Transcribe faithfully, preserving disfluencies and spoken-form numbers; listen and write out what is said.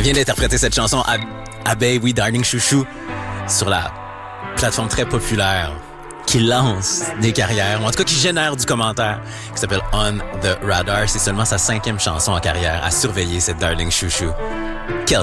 Elle vient d'interpréter cette chanson à, à Baby Darling Chouchou sur la plateforme très populaire qui lance des carrières, ou en tout cas qui génère du commentaire, qui s'appelle On the Radar. C'est seulement sa cinquième chanson en carrière à surveiller, cette Darling Chouchou. Quelle